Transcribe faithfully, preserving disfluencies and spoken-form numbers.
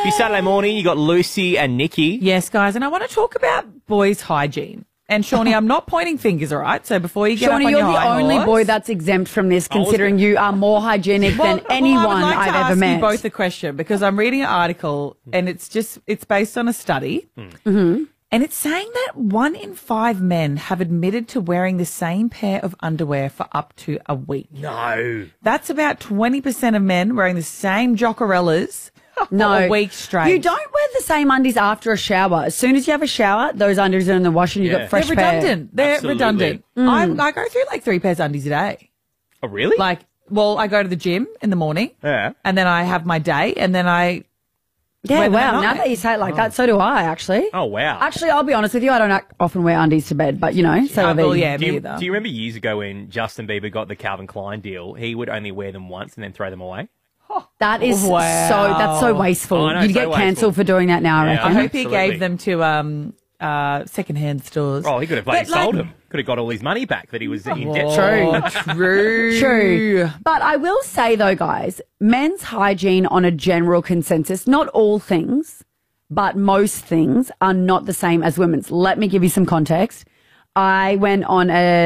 Happy Saturday morning. You got Lucy and Nikki. Yes, guys, and I want to talk about boys' hygiene. And Shawnee, I'm not pointing fingers, all right? So before you get Shawnee, up on you're your the high only horse, boy that's exempt from this, considering you are more hygienic well, than anyone well, I would like I've to ever ask met. you both a question because I'm reading an article and it's just it's based on a study, mm-hmm. and it's saying that one in five men have admitted to wearing the same pair of underwear for up to a week. No. That's about twenty percent of men wearing the same Jockerellas No, for a week straight. You don't wear the same undies after a shower. As soon as you have a shower, those undies are in the wash and you've Yeah. got fresh They're pair. redundant. They're Absolutely. redundant. Mm. I, I go through like three pairs of undies a day. Oh, really? Like, well, I go to the gym in the morning, Yeah. and then I have my day, and then I Yeah, wear them wow. at Now night. that you say it like that, so do I, actually. Oh, wow. Actually, I'll be honest with you, I don't ac- often wear undies to bed, but, you know, so Uh, are well, they. yeah, do, me you, either. do you remember years ago when Justin Bieber got the Calvin Klein deal? He would only wear them once and then throw them away. That is Wow. so, that's so wasteful. Oh, I know, You'd so get wasteful. cancelled for doing that now, I Yeah, reckon. I hope he Absolutely. gave them to um, uh, second-hand stores. Oh, he could have bloody But, like- sold them. Could have got all his money back that he was in debt. Oh, true. True. But I will say, though, guys, men's hygiene on a general consensus, not all things, but most things are not the same as women's. Let me give you some context. I went on a